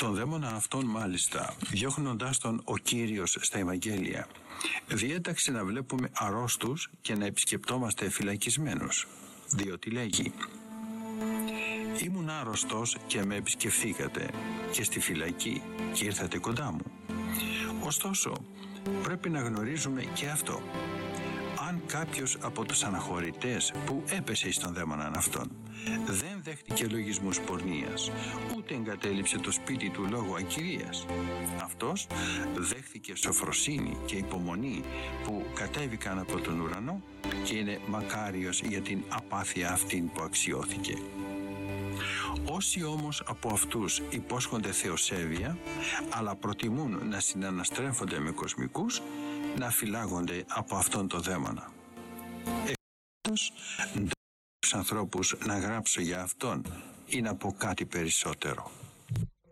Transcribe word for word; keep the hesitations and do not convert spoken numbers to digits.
Τον δαίμονα αυτόν μάλιστα, διώχνοντάς τον ο Κύριος στα Ευαγγέλια, διέταξε να βλέπουμε αρρώστους και να επισκεπτόμαστε φυλακισμένους, διότι λέγει «Ήμουν άρρωστος και με επισκεφθήκατε και στη φυλακή και ήρθατε κοντά μου». Ωστόσο, πρέπει να γνωρίζουμε και αυτό. Αν κάποιος από τους αναχωρητές που έπεσε στον δαίμοναν αυτόν δεν δέχτηκε λογισμούς πορνείας, ούτε εγκατέλειψε το σπίτι του λόγω ακυρίας, αυτός δέχθηκε σοφροσύνη και υπομονή που κατέβηκαν από τον ουρανό και είναι μακάριος για την απάθεια αυτήν που αξιώθηκε. Όσοι όμως από αυτούς υπόσχονται θεοσέβεια, αλλά προτιμούν να συναναστρέφονται με κοσμικούς, να φυλάγονται από αυτόν το δαίμονα. Εκτός τους ανθρώπους να γράψω για αυτόν ή να πω κάτι περισσότερο.